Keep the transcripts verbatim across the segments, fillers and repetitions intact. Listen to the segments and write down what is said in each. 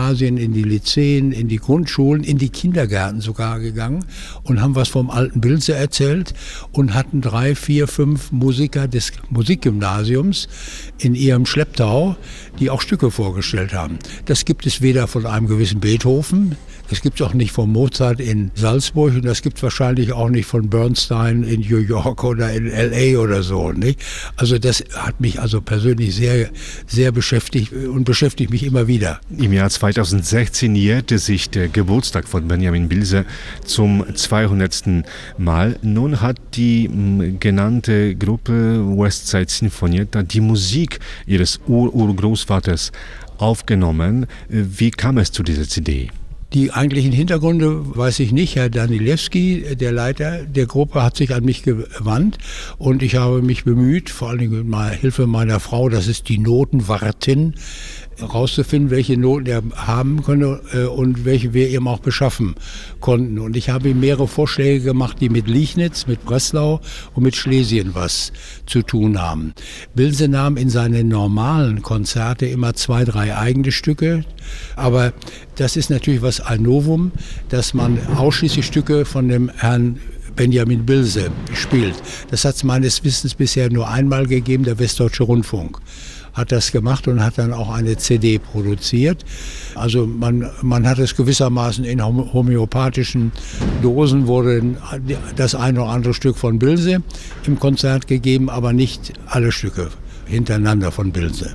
Gymnasien, in die Lyzeen, in die Grundschulen, in die Kindergärten sogar gegangen und haben was vom alten Bilse erzählt und hatten drei, vier, fünf Musiker des Musikgymnasiums in ihrem Schlepptau, die auch Stücke vorgestellt haben. Das gibt es weder von einem gewissen Beethoven, das gibt es auch nicht von Mozart in Salzburg und das gibt es wahrscheinlich auch nicht von Bernstein in New York oder in L A oder so. Nicht? Also das hat mich also persönlich sehr, sehr beschäftigt und beschäftigt mich immer wieder. Im Jahr zweitausendsechzehn jährte sich der Geburtstag von Benjamin Bilse zum zweihundertsten Mal. Nun hat die m, genannte Gruppe West Side Sinfonietta die Musik ihres Ur-Urgroßvaters aufgenommen. Wie kam es zu dieser C D? Die eigentlichen Hintergründe weiß ich nicht. Herr Danilewski, der Leiter der Gruppe, hat sich an mich gewandt und ich habe mich bemüht, vor allen Dingen mit Hilfe meiner Frau, das ist die Notenwartin, herauszufinden, welche Noten er haben konnte und welche wir ihm auch beschaffen konnten. Und ich habe ihm mehrere Vorschläge gemacht, die mit Liegnitz, mit Breslau und mit Schlesien was zu tun haben. Bilse nahm in seine normalen Konzerte immer zwei, drei eigene Stücke, aber das ist natürlich was ein Novum, dass man ausschließlich Stücke von dem Herrn Benjamin Bilse spielt. Das hat es meines Wissens bisher nur einmal gegeben, der Westdeutsche Rundfunk hat das gemacht und hat dann auch eine C D produziert. Also man, man hat es gewissermaßen in homöopathischen Dosen, wurde das eine oder andere Stück von Bilse im Konzert gegeben, aber nicht alle Stücke hintereinander von Bilse.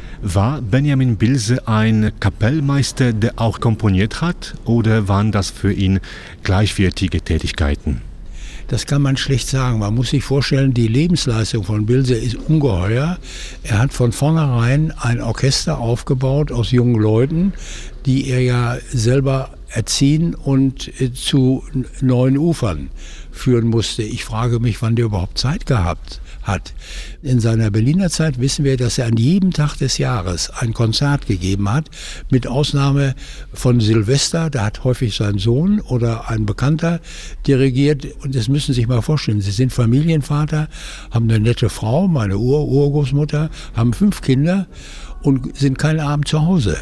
War Benjamin Bilse ein Kapellmeister, der auch komponiert hat, oder waren das für ihn gleichwertige Tätigkeiten? Das kann man schlecht sagen. Man muss sich vorstellen, die Lebensleistung von Bilse ist ungeheuer. Er hat von vornherein ein Orchester aufgebaut aus jungen Leuten, die er ja selber erziehen und zu neuen Ufern führen musste. Ich frage mich, wann der überhaupt Zeit gehabt hat. In seiner Berliner Zeit wissen wir, dass er an jedem Tag des Jahres ein Konzert gegeben hat, mit Ausnahme von Silvester, da hat häufig sein Sohn oder ein Bekannter dirigiert. Und das müssen Sie sich mal vorstellen, Sie sind Familienvater, haben eine nette Frau, meine Ur Urgroßmutter, haben fünf Kinder und sind keinen Abend zu Hause.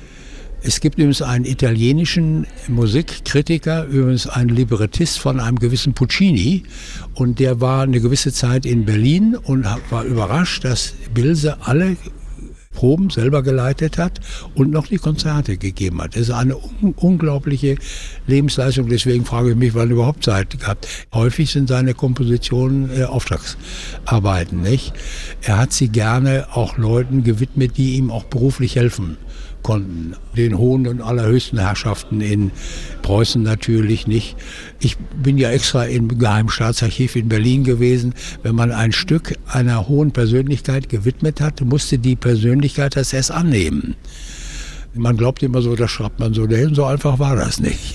Es gibt übrigens einen italienischen Musikkritiker, übrigens einen Librettist von einem gewissen Puccini, und der war eine gewisse Zeit in Berlin und war überrascht, dass Bilse alle Proben selber geleitet hat und noch die Konzerte gegeben hat. Das ist eine un unglaubliche Lebensleistung, deswegen frage ich mich, wann er überhaupt Zeit gehabt. Häufig sind seine Kompositionen äh, Auftragsarbeiten, nicht? Er hat sie gerne auch Leuten gewidmet, die ihm auch beruflich helfen konnten. Den hohen und allerhöchsten Herrschaften in Preußen natürlich nicht. Ich bin ja extra im Geheimen Staatsarchiv in Berlin gewesen. Wenn man ein Stück einer hohen Persönlichkeit gewidmet hat, musste die Persönlichkeit das erst annehmen. Man glaubt immer so, das schreibt man so dahin, so einfach war das nicht.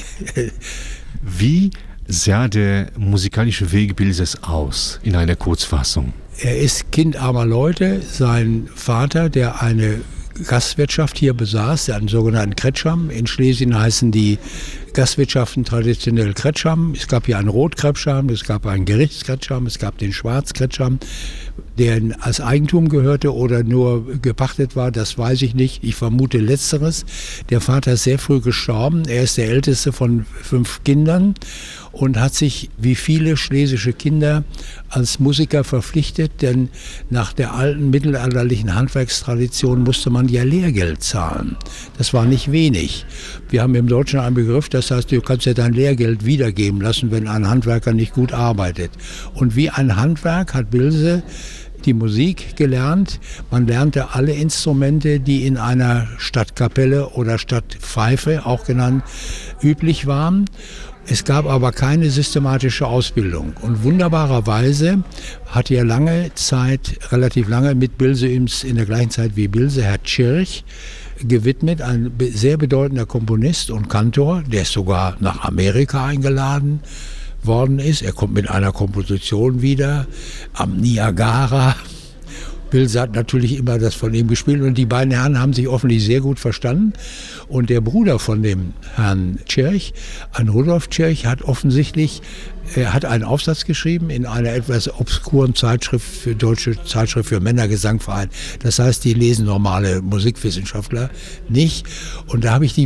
Wie sah der musikalische Weg Bilses aus in einer Kurzfassung? Er ist Kind armer Leute. Sein Vater, der eine Gastwirtschaft hier besaß, einen sogenannten Kretscham. In Schlesien heißen die Gastwirtschaften traditionell Kretscham. Es gab hier einen Rotkretscham, es gab einen Gerichtskretscham, es gab den Schwarzkretscham, der als Eigentum gehörte oder nur gepachtet war, das weiß ich nicht. Ich vermute Letzteres. Der Vater ist sehr früh gestorben. Er ist der älteste von fünf Kindern und hat sich wie viele schlesische Kinder als Musiker verpflichtet, denn nach der alten mittelalterlichen Handwerkstradition musste man ja Lehrgeld zahlen. Das war nicht wenig. Wir haben im Deutschen einen Begriff, das heißt, du kannst ja dein Lehrgeld wiedergeben lassen, wenn ein Handwerker nicht gut arbeitet. Und wie ein Handwerk hat Bilse die Musik gelernt. Man lernte alle Instrumente, die in einer Stadtkapelle oder Stadtpfeife, auch genannt, üblich waren. Es gab aber keine systematische Ausbildung. Und wunderbarerweise hat ja lange Zeit, relativ lange mit Bilse in der gleichen Zeit wie Bilse, Herr Tschirch gewidmet, ein sehr bedeutender Komponist und Kantor, der ist sogar nach Amerika eingeladen worden ist. Er kommt mit einer Komposition wieder am Niagara. Bilse hat natürlich immer das von ihm gespielt und die beiden Herren haben sich offensichtlich sehr gut verstanden. Und der Bruder von dem Herrn Tschirch, ein Rudolf Tschirch, hat offensichtlich er hat einen Aufsatz geschrieben in einer etwas obskuren Zeitschrift, für deutsche Zeitschrift für Männergesangverein. Das heißt, die lesen normale Musikwissenschaftler nicht. Und da habe ich die